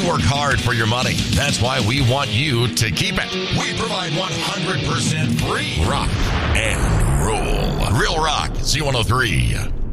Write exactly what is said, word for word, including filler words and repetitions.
work hard for your money. That's why we want you to keep it. We provide one hundred percent free rock and roll. Real Rock, Z one oh three.